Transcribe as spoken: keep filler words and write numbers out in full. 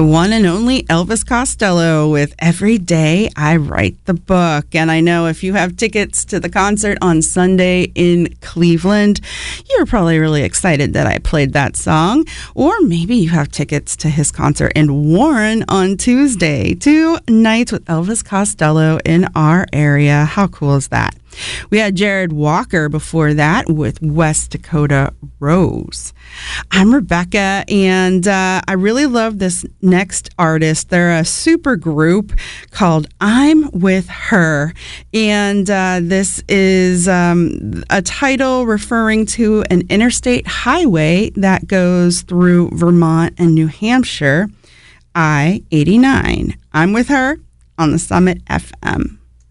the one and only Elvis Costello with Every Day I Write the Book. And I know if you have tickets to the concert on Sunday in Cleveland, you're probably really excited that I played that song. Or maybe you have tickets to his concert in Warren on Tuesday. Two nights with Elvis Costello in our area. How cool is that? We had Jared Walker before that with West Dakota Rose. I'm Rebecca, and uh, I really love this next artist. They're a super group called I'm With Her, and uh, this is um, a title referring to an interstate highway that goes through Vermont and New Hampshire, I eighty-nine. I'm With Her on the Summit F M.